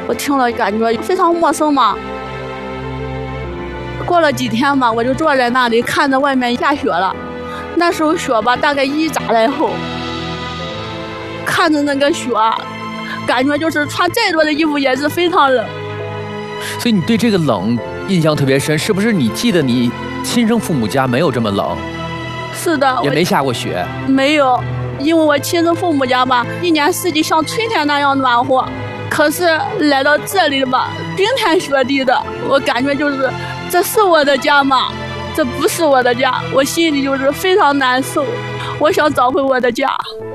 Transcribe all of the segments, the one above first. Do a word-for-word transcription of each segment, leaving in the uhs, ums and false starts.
我听了感觉非常陌生嘛。过了几天吧，我就坐在那里看着外面下雪了。那时候雪吧，大概一拃来厚，看着那个雪，感觉就是穿再多的衣服也是非常冷。 所以你对这个冷印象特别深，是不是？你记得你亲生父母家没有这么冷？ 是的， 也没下过雪。 没有，因为我亲生父母家吧，一年四季像春天那样暖和。可是来到这里吧，冰天雪地的，我感觉就是这是我的家吗？这不是我的家，我心里就是非常难受。我想找回我的家。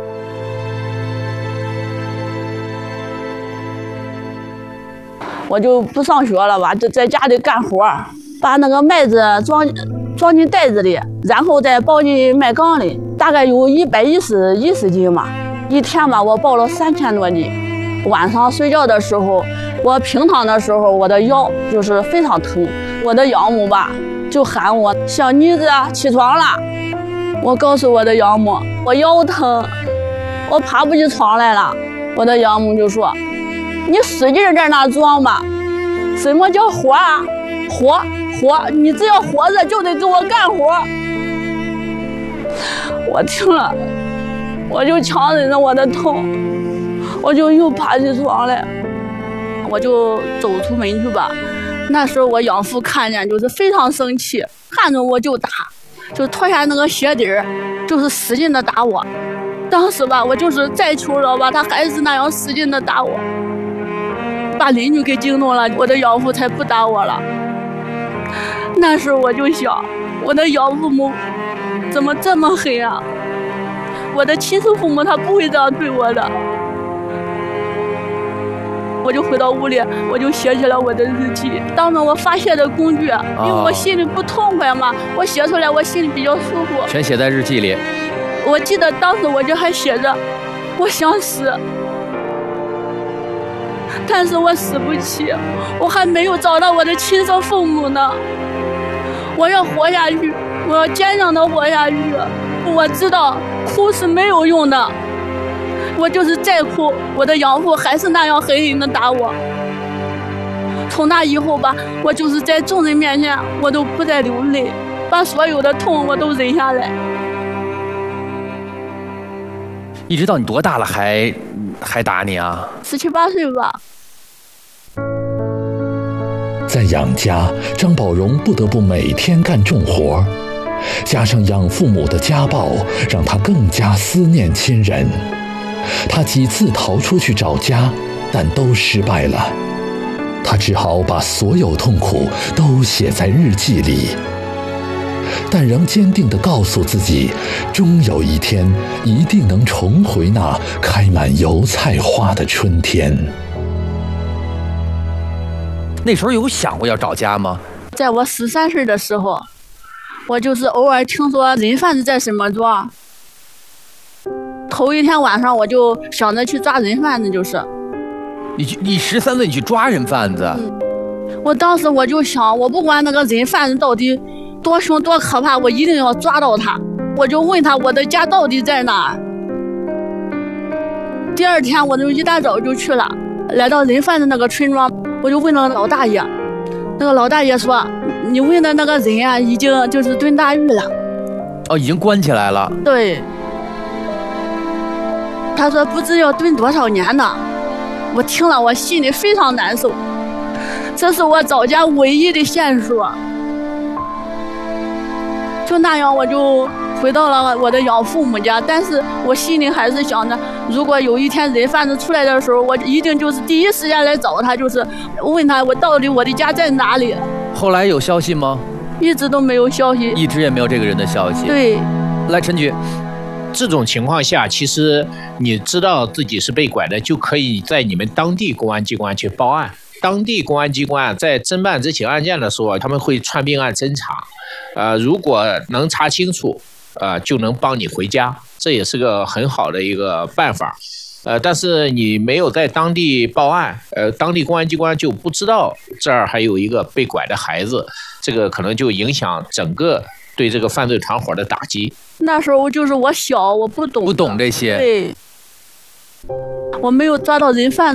我就不上学了吧，就在家里干活，把那个麦子装装进袋子里，然后再包进麦缸里，大概有一百一十一十斤嘛。一天吧，我包了三千多斤。晚上睡觉的时候，我平躺的时候，我的腰就是非常疼。我的养母吧就喊我小妮子起床了。我告诉我的养母，我腰疼，我爬不起床来了。我的养母就说，你使劲在那装吧。什么叫活啊？活活，你只要活着就得给我干活。我听了，我就强忍着我的痛，我就又爬起床来，我就走出门去吧。那时候我养父看见就是非常生气，看着我就打，就脱下那个鞋底儿，就是使劲的打我。当时吧，我就是再求饶吧，他还是那样使劲的打我，把邻居给惊动了，我的养父才不打我了。那时候我就想，我的养父母怎么这么狠啊？我的亲生父母他不会这样对我的。我就回到屋里，我就写起了我的日记，当成我发泄的工具，因为我心里不痛快嘛，我写出来我心里比较舒服。 全写在日记里。 我记得当时我就还写着，我想死，但是我死不起，我还没有找到我的亲生父母呢。我要活下去，我要坚强的活下去。我知道哭是没有用的，我就是再哭，我的养父还是那样狠狠的打我。从那以后吧，我就是在众人面前，我都不再流泪，把所有的痛我都忍下来。 一直到你多大了还还打你啊？ 十七八岁吧。 在养家，张宝荣不得不每天干重活，加上养父母的家暴，让他更加思念亲人。他几次逃出去找家，但都失败了。他只好把所有痛苦都写在日记里，但仍坚定地告诉自己，终有一天一定能重回那开满油菜花的春天。 那时候有想过要找家吗？ 在我十三岁的时候，我就是偶尔听说人贩子在沈默庄，头一天晚上我就想着去抓人贩子，就是你去，你十三岁你去抓人贩子？ 嗯，我当时我就想，我不管那个人贩子到底多凶多可怕，我一定要抓到他。我就问他我的家到底在哪儿。第二天我就一大早就去了，来到人贩子那个村庄，我就问那个老大爷，那个老大爷说，你问的那个人啊，已经就是蹲大狱了。 哦，已经关起来了。 对。他说不知要蹲多少年呢。我听了我心里非常难受，这是我找家唯一的线索。就那样我就回到了我的养父母家，但是我心里还是想着，如果有一天人贩子出来的时候，我一定就是第一时间来找他，就是问他我到底我的家在哪里。 后来有消息吗？ 一直都没有消息， 一直也没有这个人的消息。 对。 来，陈局， 这种情况下，其实你知道自己是被拐的，就可以在你们当地公安机关去报案。当地公安机关在侦办这起案件的时候，他们会串并案侦查，呃，如果能查清楚，呃，就能帮你回家，这也是个很好的一个办法。呃，但是你没有在当地报案，呃，当地公安机关就不知道这儿还有一个被拐的孩子，这个可能就影响整个对这个犯罪团伙的打击。 那时候就是我小，我不懂， 不懂这些， 对，我没有抓到人贩子。